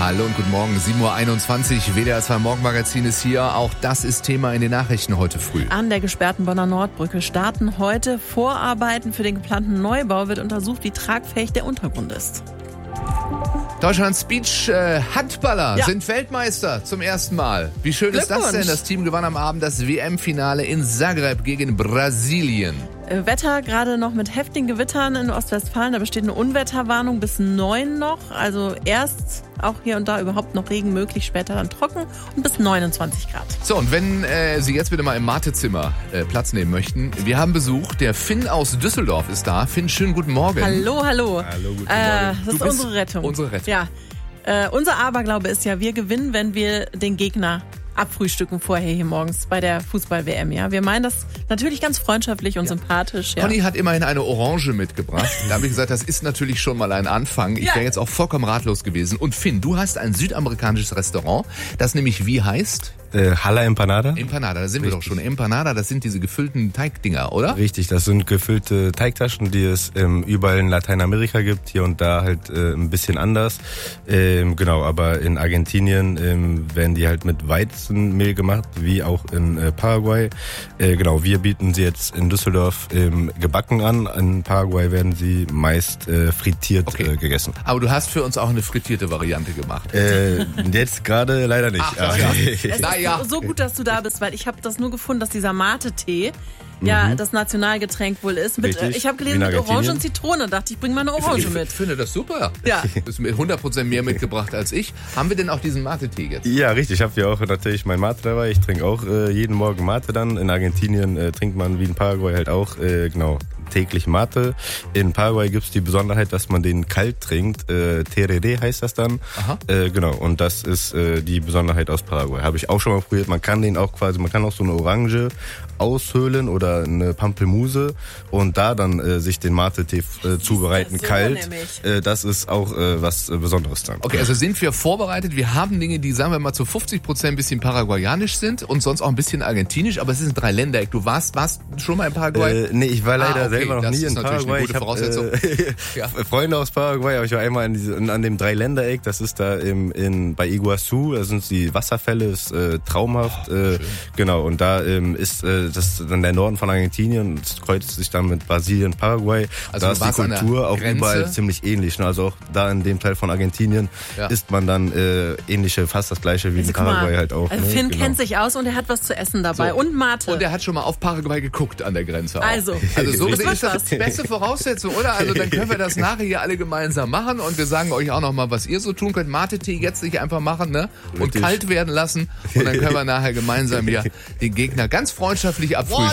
Hallo und guten Morgen, 7.21 Uhr, WDR 2 Morgenmagazin ist hier. Auch das ist Thema in den Nachrichten heute früh. An der gesperrten Bonner Nordbrücke starten heute Vorarbeiten für den geplanten Neubau. Wird untersucht, wie tragfähig der Untergrund ist. Deutschlands Beach-Handballer sind Weltmeister zum ersten Mal. Wie schön ist das denn? Das Team gewann am Abend das WM-Finale in Zagreb gegen Brasilien. Wetter gerade noch mit heftigen Gewittern in Ostwestfalen. Da besteht eine Unwetterwarnung bis 9 noch. Also erst auch hier und da überhaupt noch Regen möglich, später dann trocken und bis 29 Grad. So, und wenn Sie jetzt bitte mal im Matezimmer Platz nehmen möchten. Wir haben Besuch. Der Finn aus Düsseldorf ist da. Finn, schönen guten Morgen. Hallo. Hallo, guten Morgen. Das ist unsere Rettung. Unsere Rettung. Ja. Unser Aberglaube ist ja, wir gewinnen, wenn wir den Gegner abfrühstücken vorher hier morgens bei der Fußball-WM. Ja, wir meinen das natürlich ganz freundschaftlich und sympathisch. Ja. Conny hat immerhin eine Orange mitgebracht. Da habe ich gesagt, das ist natürlich schon mal ein Anfang. Ich wäre jetzt auch vollkommen ratlos gewesen. Und Finn, du hast ein südamerikanisches Restaurant, das nämlich wie heißt? Hala Empanada. Empanada, da sind wir doch schon. Empanada, das sind diese gefüllten Teigdinger, oder? Richtig, das sind gefüllte Teigtaschen, die es überall in Lateinamerika gibt. Hier und da halt ein bisschen anders. Genau, aber in Argentinien werden die halt mit Weizenmehl gemacht, wie auch in Paraguay. Genau, wir bieten sie jetzt in Düsseldorf gebacken an. In Paraguay werden sie meist frittiert gegessen. Aber du hast für uns auch eine frittierte Variante gemacht. Jetzt gerade leider nicht. Ach, So gut, dass du da bist, weil ich habe das nur gefunden, dass dieser Mate-Tee das Nationalgetränk wohl ist. Ich habe gelesen mit Orange und Zitrone. Dachte ich, bringe mal eine Orange mit. Ich finde das super. Ja. Du hast mir 100% mehr mitgebracht als ich. Haben wir denn auch diesen Mate-Tee jetzt? Ja, richtig. Ich habe hier auch natürlich mein Mate dabei. Ich trinke auch jeden Morgen Mate dann. In Argentinien trinkt man wie in Paraguay halt auch täglich Mate. In Paraguay gibt's die Besonderheit, dass man den kalt trinkt. Tereré heißt das dann. Genau, und das ist die Besonderheit aus Paraguay. Habe ich auch schon mal probiert. Man kann den auch man kann auch so eine Orange aushöhlen oder eine Pampelmuse und da dann sich den Mate-Tee zubereiten, so kalt. Das ist auch was Besonderes dann. Okay, also sind wir vorbereitet. Wir haben Dinge, die, sagen wir mal, zu 50% ein bisschen paraguayanisch sind und sonst auch ein bisschen argentinisch, aber es ist ein Dreiländereck. Du warst schon mal in Paraguay? Nee, ich war leider selber noch nie in Paraguay. Eine gute Voraussetzung. Freunde aus Paraguay, aber ich war einmal an dem Dreiländereck, das ist da bei Iguazu, da sind die Wasserfälle, ist traumhaft. Genau, und da ist das ist dann der Norden von Argentinien, das kreuzt sich dann mit Brasilien, Paraguay. Also da ist die Kultur auch überall ziemlich ähnlich. Also auch da in dem Teil von Argentinien isst man dann fast das gleiche wie in Paraguay halt auch. Also Finn kennt sich aus und er hat was zu essen dabei und Mate. Und er hat schon mal auf Paraguay geguckt an der Grenze auch. Also so gesehen ist das die beste Voraussetzung, oder? Also dann können wir das nachher hier alle gemeinsam machen und wir sagen euch auch noch mal, was ihr so tun könnt. Mate-Tee jetzt nicht einfach machen, ne? Und kalt werden lassen und dann können wir nachher gemeinsam den Gegner ganz freundschaftlich abfrühstücken.